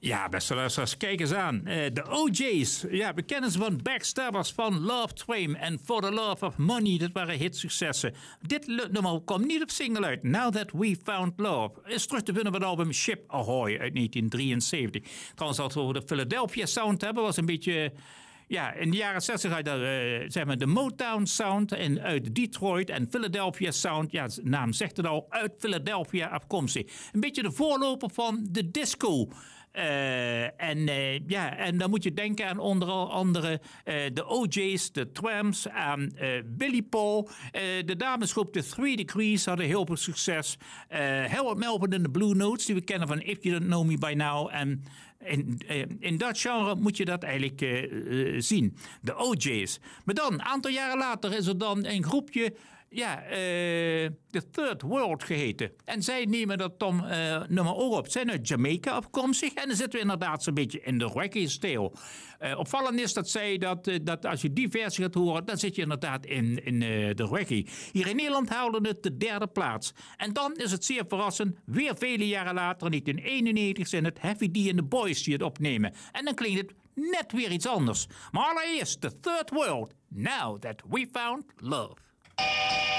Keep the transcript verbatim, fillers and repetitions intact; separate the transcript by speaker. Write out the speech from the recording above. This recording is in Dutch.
Speaker 1: Ja, beste luisteraars, kijk eens aan. Uh, de O J's, ja, we kennen ze van backstabbers van Love Train en For the Love of Money. Dat waren hitsuccessen. Dit nummer komt niet op single uit. Now That We Found Love is terug te vinden op het album Ship Ahoy uit negentien drieënzeventig. Trouwens, als we over de Philadelphia sound hebben, was een beetje... Ja, in de jaren zestig uit de, uh, zeg maar de Motown sound en uit Detroit en Philadelphia sound. Ja, de naam zegt het al, uit Philadelphia afkomstig. Een beetje de voorloper van de disco. Uh, en, uh, ja, en dan moet je denken aan onder andere uh, de O J's, de Tramps, aan uh, Billy Paul. Uh, de damesgroep The Three Degrees hadden heel veel succes. Uh, Harold Melvin en de Blue Notes, die we kennen van If You Don't Know Me By Now. En in, uh, in dat genre moet je dat eigenlijk uh, uh, zien. De O J's. Maar dan, een aantal jaren later is er dan een groepje... Ja, de uh, Third World geheten. En zij nemen dat dan uh, nummer ook op. Ze zijn uit Jamaica afkomstig. En dan zitten we inderdaad zo'n beetje in de reggae-stijl. Uh, opvallend is dat zij dat, uh, dat als je die versie gaat horen... dan zit je inderdaad in, in uh, de reggae. Hier in Nederland haalde het de derde plaats. En dan is het zeer verrassend. Weer vele jaren later, negentien eenennegentig... zijn het Heavy D en de Boys die het opnemen. En dan klinkt het net weer iets anders. Maar allereerst The Third World. Now That We Found Love.